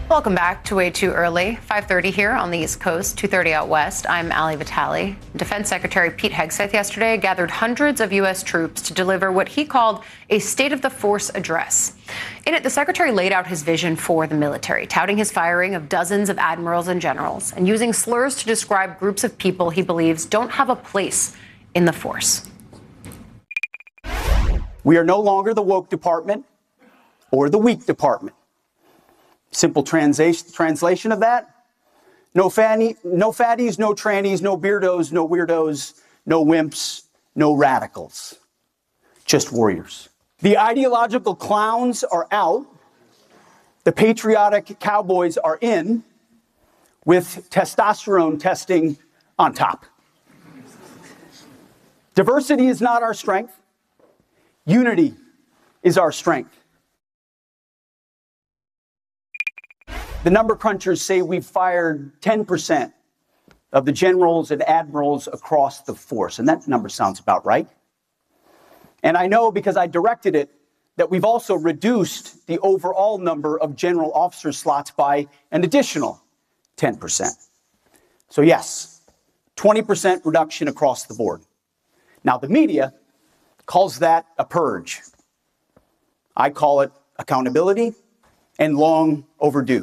Welcome back to Way Too Early. 5:30 here on the East Coast, 2:30 out west. I'm Ali Vitale. Defense Secretary Pete Hegseth yesterday gathered hundreds of U.S. troops to deliver what he called a State of the Force address. In it, the secretary laid out his vision for the military, touting his firing of dozens of admirals and generals and using slurs to describe groups of people he believes don't have a place in the force. We are no longer the woke department or the weak department. Simple translation of that: no fatties, no trannies, no beardos, no weirdos, no wimps, no radicals. Just warriors. The ideological clowns are out. The patriotic cowboys are in, with testosterone testing on top. Diversity is not our strength. Unity is our strength. The number crunchers say we've fired 10% of the generals and admirals across the force, and that number sounds about right. And I know, because I directed it, that we've also reduced the overall number of general officer slots by an additional 10%. So yes, 20% reduction across the board. Now, the media calls that a purge. I call it accountability and long overdue.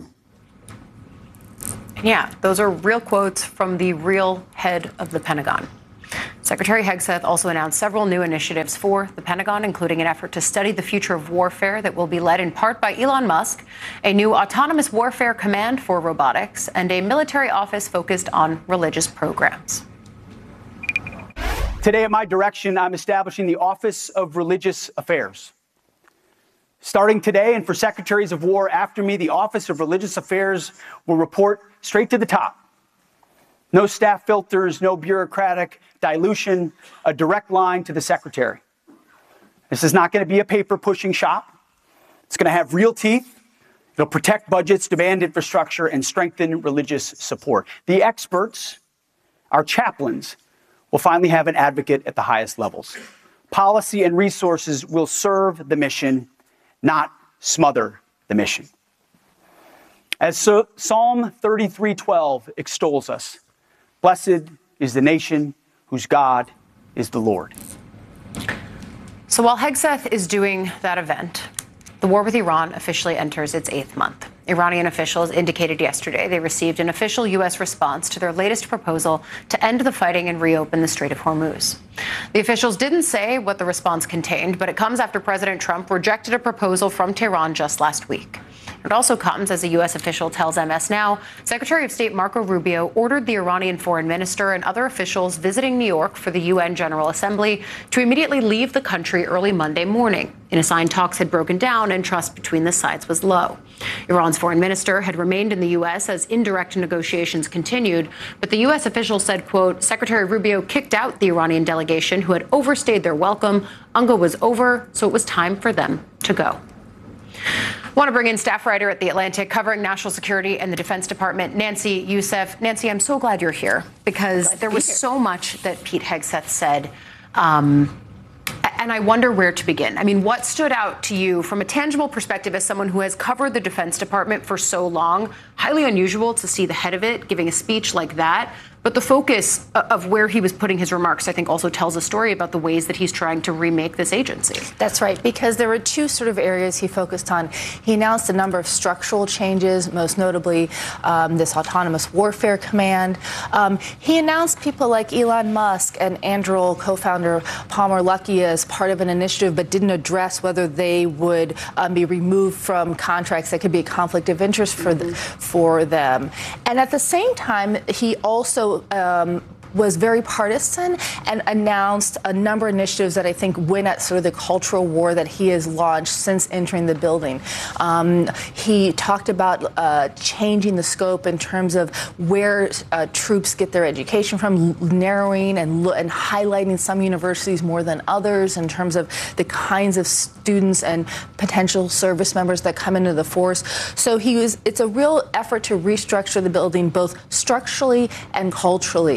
Yeah, those are real quotes from the real head of the Pentagon. Secretary Hegseth also announced several new initiatives for the Pentagon, including an effort to study the future of warfare that will be led in part by Elon Musk, a new autonomous warfare command for robotics, and a military office focused on religious programs. Today, at my direction, I'm establishing the Office of Religious Affairs. Starting today, and for secretaries of war after me, the Office of Religious Affairs will report straight to the top. No staff filters, no bureaucratic dilution, a direct line to the secretary. This is not going to be a paper-pushing shop. It's going to have real teeth. It'll protect budgets, demand infrastructure, and strengthen religious support. The experts, our chaplains, will finally have an advocate at the highest levels. Policy and resources will serve the mission, not smother the mission. As Psalm 33:12 extols us, blessed is the nation whose God is the Lord. So while Hegseth is doing that event, the war with Iran officially enters its 8th month. Iranian officials indicated yesterday they received an official U.S. response to their latest proposal to end the fighting and reopen the Strait of Hormuz. The officials didn't say what the response contained, but it comes after President Trump rejected a proposal from Tehran just last week. It also comes as a U.S. official tells MS Now Secretary of State Marco Rubio ordered the Iranian foreign minister and other officials visiting New York for the UN General Assembly to immediately leave the country early Monday morning. In a sign, talks had broken down and trust between the sides was low. Iran's foreign minister had remained in the U.S. as indirect negotiations continued, but the U.S. official said, quote, Secretary Rubio kicked out the Iranian delegation who had overstayed their welcome. UNGA was over, so it was time for them to go. I want to bring in staff writer at The Atlantic covering national security and the Defense Department, Nancy Youssef. Nancy, I'm so glad you're here because there was so much that Pete Hegseth said. And I wonder where to begin. I mean, what stood out to you from a tangible perspective as someone who has covered the Defense Department for so long? Highly unusual to see the head of it giving a speech like that. But the focus of where he was putting his remarks, I think, also tells a story about the ways that he's trying to remake this agency. That's right, because there were two sort of areas he focused on. He announced a number of structural changes, most notably this autonomous warfare command. He announced people like Elon Musk and Anduril co-founder Palmer Luckey as part of an initiative, but didn't address whether they would be removed from contracts that could be a conflict of interest for them. And at the same time, he also was very partisan and announced a number of initiatives that I think win at sort of the cultural war that he has launched since entering the building. He talked about changing the scope in terms of where troops get their education from, narrowing and highlighting some universities more than others in terms of the kinds of students and potential service members that come into the force. So it's a real effort to restructure the building both structurally and culturally.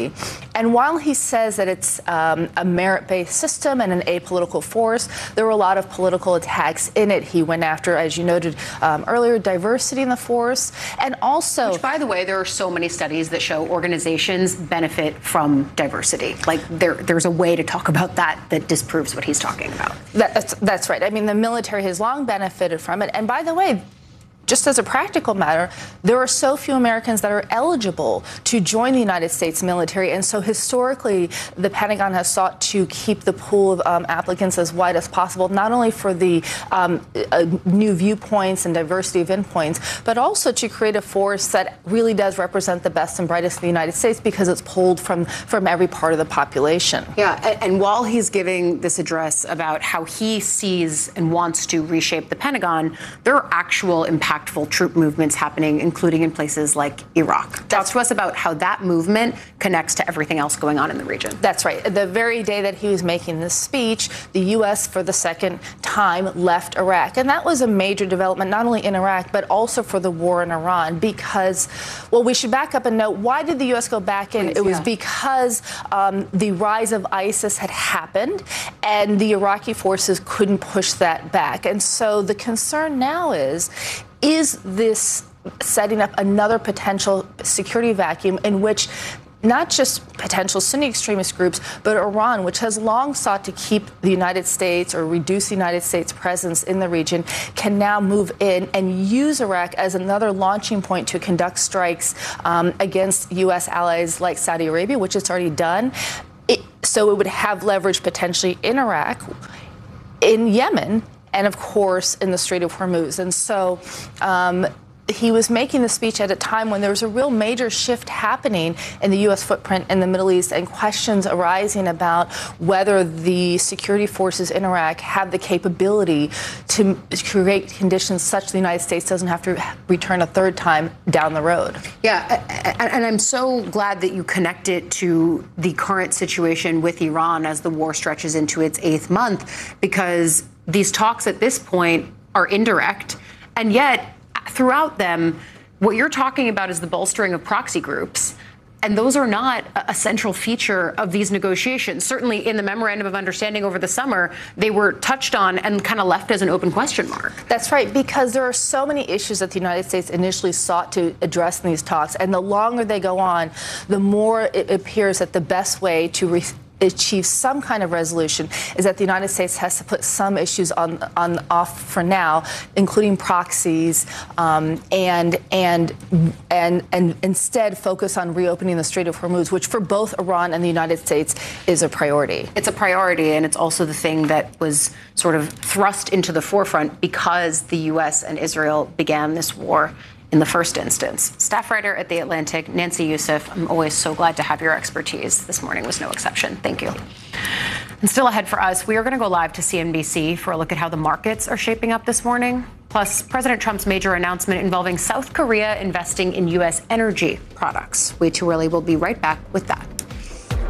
And while he says that it's a merit-based system and an apolitical force, there were a lot of political attacks in it. He went after, as you noted earlier, diversity in the force, and also... Which, by the way, there are so many studies that show organizations benefit from diversity. Like, there's a way to talk about that disproves what he's talking about. That's right. I mean, the military has long benefited from it. And by the way, just as a practical matter, there are so few Americans that are eligible to join the United States military. And so historically, the Pentagon has sought to keep the pool of applicants as wide as possible, not only for the new viewpoints and diversity of endpoints, but also to create a force that really does represent the best and brightest of the United States because it's pulled from every part of the population. Yeah, and while he's giving this address about how he sees and wants to reshape the Pentagon, there are actual impactful troop movements happening, including in places like Iraq. Talk to us about how that movement connects to everything else going on in the region. That's right. The very day that he was making this speech, the U.S. for the second time left Iraq. And that was a major development, not only in Iraq, but also for the war in Iran, because, well, we should back up and note, why did the U.S. go back in? It was because the rise of ISIS had happened, and the Iraqi forces couldn't push that back. And so the concern now is this setting up another potential security vacuum in which not just potential Sunni extremist groups, but Iran, which has long sought to keep the United States or reduce the United States' presence in the region, can now move in and use Iraq as another launching point to conduct strikes against U.S. allies like Saudi Arabia, which it's already done. So it would have leverage potentially in Iraq, in Yemen, and, of course, in the Strait of Hormuz. And so he was making the speech at a time when there was a real major shift happening in the U.S. footprint in the Middle East and questions arising about whether the security forces in Iraq have the capability to create conditions such the United States doesn't have to return a third time down the road. Yeah, and I'm so glad that you connect it to the current situation with Iran as the war stretches into its 8th month, because these talks at this point are indirect, and yet throughout them, what you're talking about is the bolstering of proxy groups. And those are not a central feature of these negotiations. Certainly in the memorandum of understanding over the summer, they were touched on and kind of left as an open question mark. That's right, because there are so many issues that the United States initially sought to address in these talks. And the longer they go on, the more it appears that the best way to achieve some kind of resolution is that the United States has to put some issues on off for now, including proxies, and instead focus on reopening the Strait of Hormuz, which for both Iran and the United States is a priority. It's a priority, and it's also the thing that was sort of thrust into the forefront because the U.S. and Israel began this war in the first instance. Staff writer at The Atlantic, Nancy Youssef, I'm always so glad to have your expertise. This morning was no exception. Thank you. And still ahead for us, we are going to go live to CNBC for a look at how the markets are shaping up this morning. Plus, President Trump's major announcement involving South Korea investing in U.S. energy products. Way too early. We'll be right back with that.